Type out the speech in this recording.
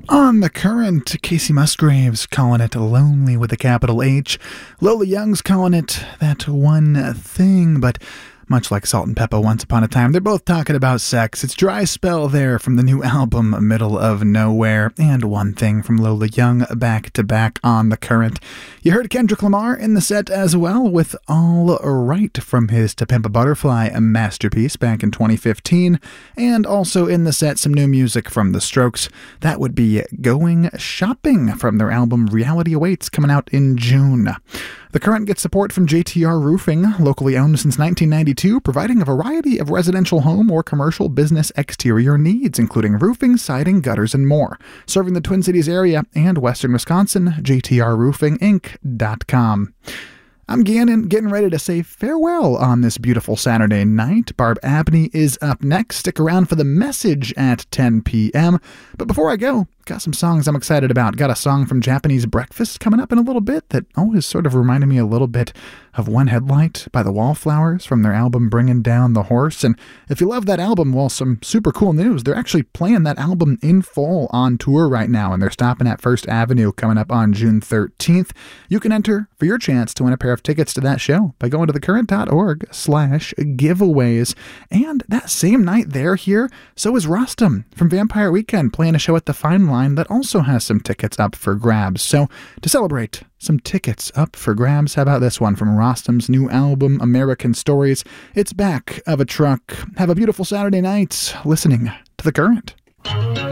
On the Current, Casey Musgraves calling it Lonely with a capital H. Lola Young's calling it That One Thing, but much like Salt and Peppa Once Upon a Time, they're both talking about sex. It's Dry Spell there from the new album Middle of Nowhere, and One Thing from Lola Young back to back on The Current. You heard Kendrick Lamar in the set as well with All Right from his To Pimp a Butterfly masterpiece back in 2015, and also in the set some new music from The Strokes. That would be Going Shopping from their album Reality Awaits coming out in June. The Current gets support from JTR Roofing, locally owned since 1992, providing a variety of residential home or commercial business exterior needs, including roofing, siding, gutters, and more. Serving the Twin Cities area and western Wisconsin, jtrroofinginc.com. I'm Gannon, getting ready to say farewell on this beautiful Saturday night. Barb Abney is up next. Stick around for The Message at 10 p.m. But before I go, got some songs I'm excited about. Got a song from Japanese Breakfast coming up in a little bit that always sort of reminded me a little bit of One Headlight by the Wallflowers from their album Bringing Down the Horse. And if you love that album, well, some super cool news. They're actually playing that album in full on tour right now, and they're stopping at First Avenue coming up on June 13th. You can enter for your chance to win a pair of tickets to that show by going to thecurrent.org/giveaways. And that same night they're here, so is Rostam from Vampire Weekend playing a show at the Fine Line that also has some tickets up for grabs. So to celebrate, some tickets up for grabs. How about this one from Rostam's new album, American Stories? It's Back of a Truck. Have a beautiful Saturday night listening to The Current.